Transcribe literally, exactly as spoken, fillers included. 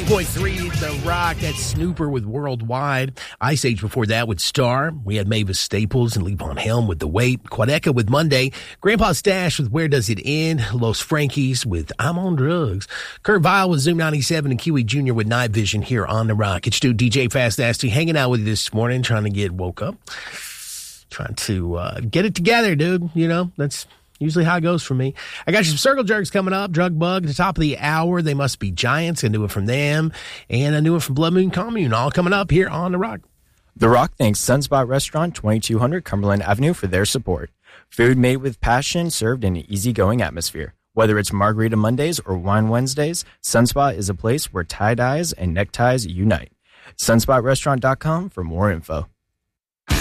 point three, The Rock. That's Snooper with Worldwide. Ice Age before that with Star. We had Mavis Staples and Levon Helm with The Wait. Quadeca with Monday. Grandpa Stash with Where Does It End? Los Frankies with I'm on Drugs. Kurt Vile with Zoom ninety-seven and Kiwi Junior with Night Vision here on The Rock. It's Stu, D J Fast Nasty, hanging out with you this morning, trying to get woke up. Trying to uh, get it together, dude. You know, that's usually how it goes for me. I got you some Circle Jerks coming up. Drug Bug at the top of the hour. They Must Be Giants. I knew it from them. And I knew it from Blood Moon Commune. All coming up here on The Rock. The Rock thanks Sunspot Restaurant, twenty-two hundred Cumberland Avenue for their support. Food made with passion, served in an easygoing atmosphere. Whether it's Margarita Mondays or Wine Wednesdays, Sunspot is a place where tie-dyes and neckties unite. sunspot restaurant dot com for more info.